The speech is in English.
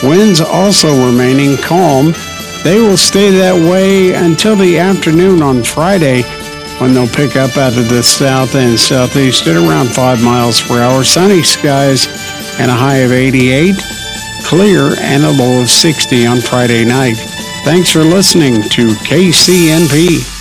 Winds also remaining calm. They will stay that way until the afternoon on Friday, when they'll pick up out of the south and southeast at around 5 miles per hour. Sunny skies and a high of 88. Clear and a low of 60 on Friday night. Thanks for listening to KCNP.